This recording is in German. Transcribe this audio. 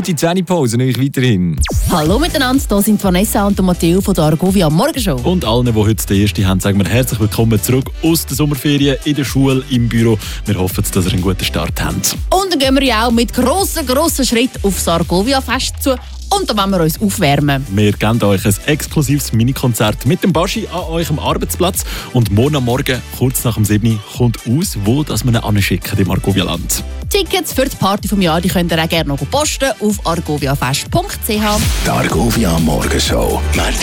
Gute Zähnepause euch weiterhin. Hallo miteinander, hier sind Vanessa und Matteo von der Argovia Morgenshow. Und allen, die heute den ersten haben, sagen wir herzlich willkommen zurück aus der Sommerferien, in der Schule, im Büro. Wir hoffen, dass ihr einen guten Start habt. Und dann gehen wir ja auch mit grossen Schritten aufs Argovia-Fest zu. Und dann wollen wir uns aufwärmen. Wir geben euch ein exklusives Mini-Konzert mit dem Baschi an eurem Arbeitsplatz. Und morgen am Morgen, kurz nach dem 7. kommt aus, wo das wir ihn anschicken im Argovia-Land. Tickets für die Party vom Jahr, die könnt ihr auch gerne noch posten auf argoviafest.ch. Die Argovia Morgenshow.